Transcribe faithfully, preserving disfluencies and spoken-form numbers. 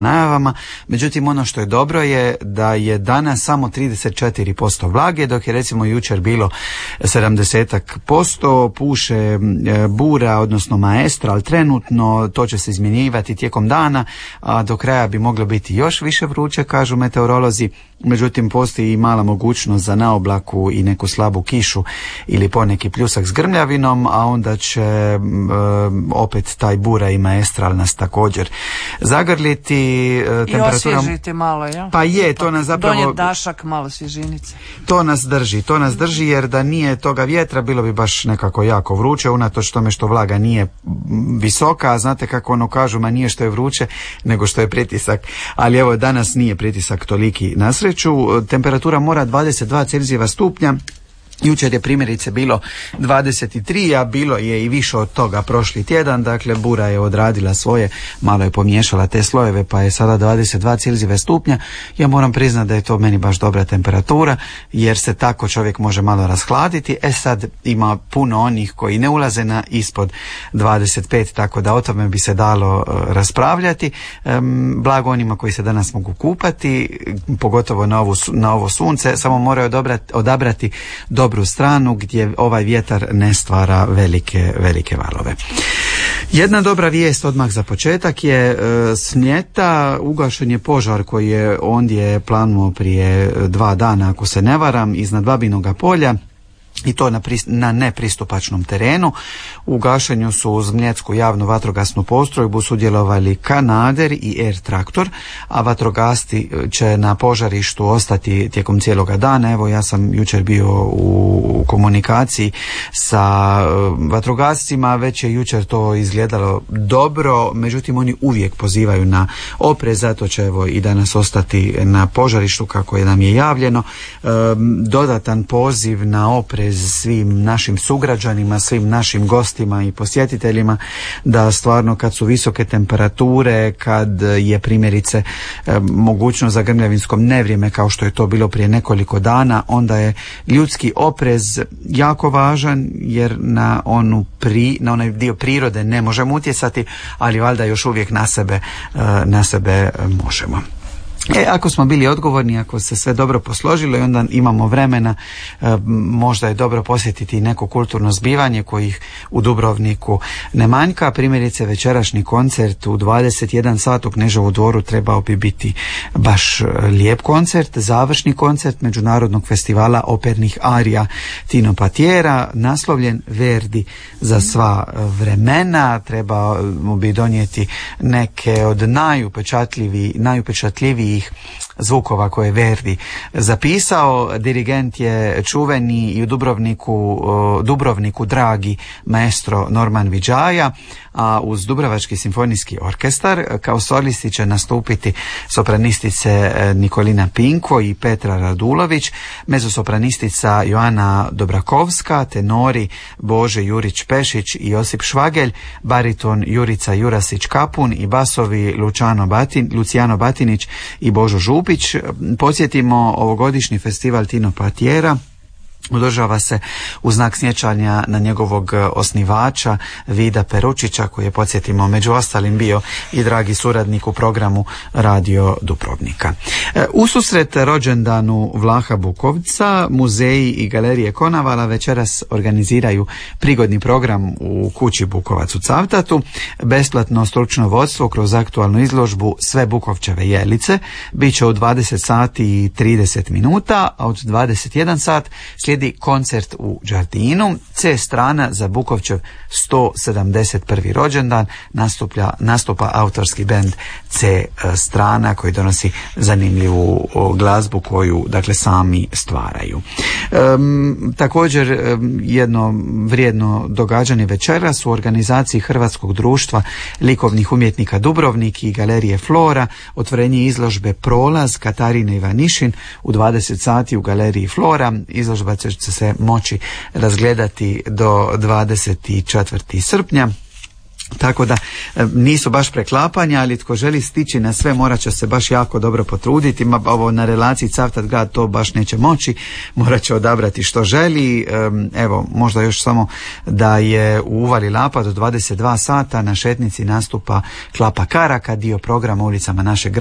najavama, međutim ono što je dobro je da je danas samo trideset četiri posto vlage, dok je recimo jučer bilo sedamdeset posto, puše bura, odnosno maestra, ali trenutno to će se izmjenjivati tijekom dana, a do kraja bi moglo biti još više vruće, kažu meteorolozi. Međutim, postoji i mala mogućnost za naoblaku i neku slabu kišu ili poneki pljusak s grmljavinom, a onda će e, opet taj bura i maestral nas također zagrliti. E, I osvježiti malo, ja? Pa je, to nas zapravo... Donijeti dašak, malo svježinice. To nas drži, to nas drži jer da nije toga vjetra bilo bi baš nekako jako vruće, unatoč tome što vlaga nije visoka, a znate kako ono kažu, ma nije što je vruće, nego što je pritisak. Ali evo, danas nije pritisak toliki na sreću. Temperatura mora dvadeset dva Celzijeva stupnja. Jučer je primjerice bilo dvadeset tri, a bilo je i više od toga prošli tjedan, dakle bura je odradila svoje, malo je pomiješala te slojeve, pa je sada dvadeset dva Celzijeva stupnja. Ja moram priznati da je to meni baš dobra temperatura, jer se tako čovjek može malo rashladiti. E sad ima puno onih koji ne ulaze na ispod dvadeset pet, tako da o tome bi se dalo uh, raspravljati. Um, blago onima koji se danas mogu kupati, pogotovo na, ovu, na ovo sunce, samo moraju odabrati, odabrati dobro dobru stranu gdje ovaj vjetar ne stvara velike, velike valove. Jedna dobra vijest odmah za početak je e, s Mljeta ugašen je požar koji je ondje planuo prije dva dana, ako se ne varam, iznad Babinoga polja, i to na, prist, na nepristupačnom terenu. U gašenju su uz Mljetsku javnu vatrogasnu postrojbu sudjelovali kanader i air traktor, a vatrogasci će na požarištu ostati tijekom cijeloga dana. Evo, ja sam jučer bio u komunikaciji sa vatrogascima, već je jučer to izgledalo dobro, međutim oni uvijek pozivaju na oprez, zato će evo i danas ostati na požarištu kako je nam je javljeno. E, dodatan poziv na oprez svim našim sugrađanima, svim našim gostima i posjetiteljima, da stvarno kad su visoke temperature, kad je primjerice e, mogućnost za grmljavinskom nevrijeme kao što je to bilo prije nekoliko dana, onda je ljudski oprez jako važan, jer na onu pri, na onaj dio prirode ne možemo utjecati, ali valjda još uvijek na sebe, e, na sebe možemo. E, ako smo bili odgovorni, ako se sve dobro posložilo i onda imamo vremena, e, možda je dobro posjetiti neko kulturno zbivanje kojih u Dubrovniku ne manjka. Primjerice, večerašnji koncert u dvadeset jedan sat u Kneževu dvoru trebao bi biti baš lijep koncert, završni koncert Međunarodnog festivala opernih arija Tino Patiera, naslovljen Verdi za sva vremena. Trebamo bi donijeti neke od najupečatljiviji, najupečatljiviji zvukova koje je Verdi zapisao. Dirigent je čuveni i u Dubrovniku, Dubrovniku dragi maestro Norman Vidžaja, a uz Dubrovački simfonijski orkestar kao solisti će nastupiti sopranistice Nikolina Pinko i Petra Radulović, mezosopranistica Joana Dobrakovska, tenori Bože Jurić Pešić i Josip Švagelj, bariton Jurica Jurasić Kapun i basovi Luciano, Batin, Luciano Batinić i Božo Župić. Podsjetimo, ovogodišnji festival Tino Patiera održava se u znak sjećanja na njegovog osnivača Vida Peručića, koji je, podsjetimo, među ostalim bio i dragi suradnik u programu Radio Dubrovnika. Ususret rođendanu Vlaha Bukovca, muzeji i galerije Konavala večeras organiziraju prigodni program u kući Bukovac u Cavtatu. Besplatno stručno vodstvo kroz aktualnu izložbu Sve Bukovčeve jelice bit će u dvadeset sati i trideset minuta, a od dvadeset jedan sat slijedi koncert u Đardinu. C strana za Bukovčev sto sedamdeset prvi rođendan nastupa, nastupa autorski bend C strana koji donosi zanimljivu glazbu koju dakle sami stvaraju. Um, također um, jedno vrijedno događanje večeras u organizaciji Hrvatskog društva likovnih umjetnika Dubrovnik i galerije Flora, otvorenje izložbe Prolaz Katarine Ivanišin u dvadeset sati u galeriji Flora. Izložba će se moći razgledati do dvadeset četvrtog srpnja. Tako da nisu baš preklapanja, ali tko želi stići na sve morat će se baš jako dobro potruditi. Ovo na relaciji Cavtat grad to baš neće moći, morat će odabrati što želi. Evo, možda još samo da je u Uvali Lapa do dvadeset dva sata na šetnici nastupa Klapa Karaka, dio programa ulicama našeg grada.